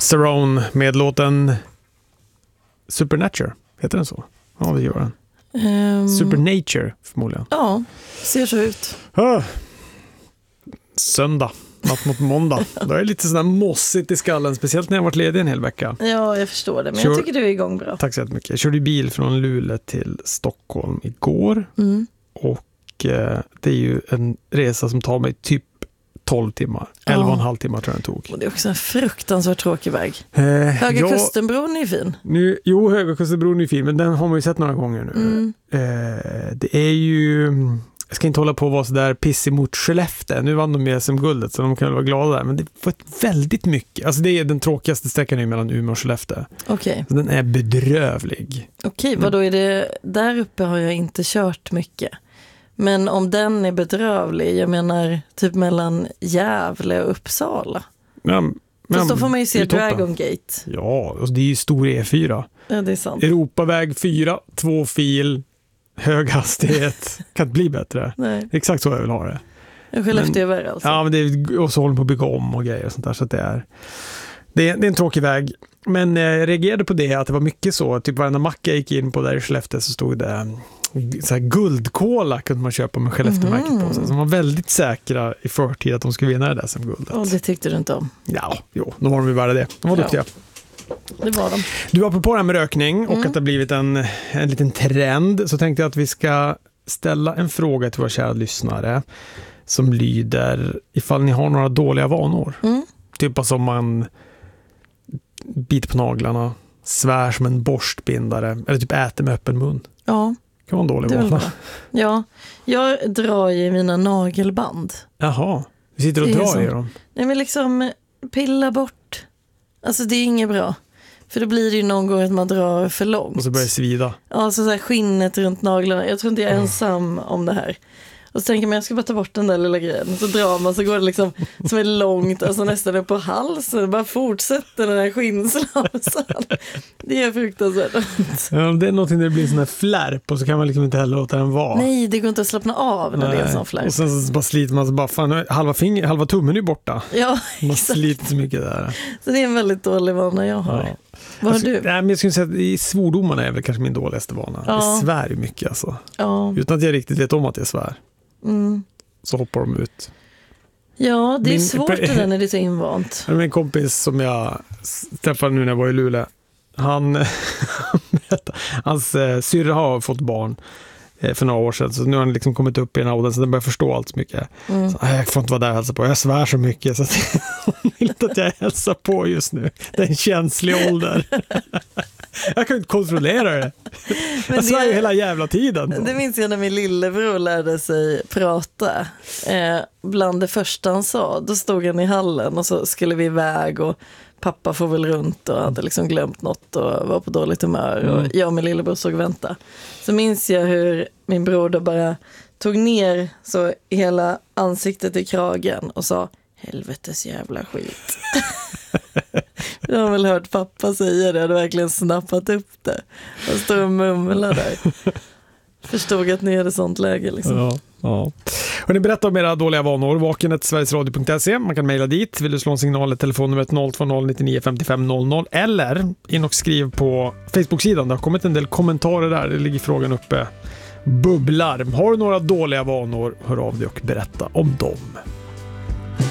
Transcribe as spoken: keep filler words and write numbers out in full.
Cerrone med låten Supernature. Heter den så? Ja, det gör den. Um, Supernature, förmodligen. Ja, ser så ut. Ah. Söndag, natt mot måndag. Då är det lite sådär mossigt i skallen, speciellt när jag har varit ledig en hel vecka. Ja, jag förstår det, men Kör... jag tycker du är igång bra. Tack så jättemycket. Jag körde bil från Luleå till Stockholm igår. Mm. Och eh, det är ju en resa som tar mig typ tolv timmar. elva och en halv timmar tror jag den tog. Och det är också en fruktansvärt tråkig väg. Eh, Höga ja, Kustenbron är ju fin. Nu, jo, Höga Kustenbron är fin, men den har man ju sett några gånger nu. Mm. Eh, det är ju... Jag ska inte hålla på att vara så där pissig mot Skellefteå. Nu vann de med S M-guldet så de kan väl vara glada där. Men det var väldigt mycket. Alltså det är den tråkigaste sträckan mellan Umeå och Skellefteå. Okej. Så den är bedrövlig. Okej, vad då är det? Där uppe har jag inte kört mycket. Men om den är bedrövlig, jag menar typ mellan Gävle och Uppsala. Men, men, Fast då får man ju se Dragon Gate. Ja, alltså det är ju stor E fyra. Ja, det är sant. Europaväg fyra, två fil, hög hastighet. Kan inte bli bättre. Nej. Exakt så jag vill ha det. Skellefteå är värre alltså. Ja, men det är, och så håller på att bygga om och grejer och sånt där. Så att det är, det är, det är en tråkig väg. Men jag reagerade på det att det var mycket så. Typ varenda macka jag gick in på där i Skellefteå så stod det så här guldkola kunde man köpa med Skellefteå-märket mm. på sig. Så de var väldigt säkra i förtid att de skulle vinna det där som guldet. Och det tyckte du inte om? Ja, jo, de var de ju värda det. De var ja. duktiga. Det var de. Du, apropå det här med rökning och mm. att det har blivit en, en liten trend, så tänkte jag att vi ska ställa en fråga till våra kära lyssnare som lyder ifall ni har några dåliga vanor. Mm. Typ som man biter på naglarna, svär som en borstbindare eller typ äter med öppen mun. Ja. Det kan vara en dålig vana. Ja, jag drar i mina nagelband. Jaha, du sitter och drar som, i dem? Nej, men liksom pilla bort. Alltså det är inget bra. För då blir det ju någon gång att man drar för långt. Och så börjar det svida. Ja, så, så här skinnet runt naglarna. Jag tror inte jag är ensam mm. om det här. Och så tänker man, jag ska bara ta bort den där lilla grejen. Så drar man, så går det liksom som är långt, alltså nästan är på halsen. Bara fortsätter den här skinnslamsan. Det är fruktansvärt. Ja, det är någonting där det blir en sån här flärp och så kan man liksom inte heller låta den vara. Nej, det går inte att slappna av när Nej. det är en sån flärp. Och sen så bara sliter man så bara, fan, halva, finger, halva tummen är borta. Ja, man exakt. sliter så mycket där. Så det är en väldigt dålig vana jag har. Ja. Vad har du? Nej, men jag skulle säga att i svordomarna är väl kanske min dåligaste vana. Ja. Jag svär ju mycket alltså. Ja. Utan att jag riktigt vet om att jag svär. Mm. Så hoppar de ut. Ja, det är min, svårt det där när det är så invant. Min kompis som jag träffade nu när jag var i Luleå, han hans eh, syrra har fått barn eh, för några år sedan, så nu har han liksom kommit upp i den åldern så den börjar förstå allt så mycket. Mm. Så, jag får inte vara där och hälsa på, jag svär så mycket så att hon vill inte att jag hälsar på just nu. Det är en känslig ålder. Jag kan inte kontrollera det. Men jag svär ju hela jävla tiden. Det minns jag när min lillebror lärde sig prata. Eh, bland det första han sa, då stod han i hallen och så skulle vi iväg och pappa får väl runt och hade liksom glömt något och var på dåligt humör. Mm. Och jag och min lillebror såg och vänta. Så minns jag hur min bror då bara tog ner så hela ansiktet i kragen och sa, helvetes jävla skit. Jag har väl hört pappa säga det, jag hade verkligen snappat upp det. Jag står och mumlar där. Förstod att ni hade sånt läge liksom. Ja, ja. Och ni berättar om era dåliga vanor. Vaken at sverigesradio punkt se. Man kan mejla dit. Vill du slå en signal, telefonnumret noll två noll nio nio fem fem noll noll. Eller in och skriv på Facebook-sidan. Det har kommit en del kommentarer där. Det ligger frågan uppe. Bubblar. Har du några dåliga vanor? Hör av dig och berätta om dem.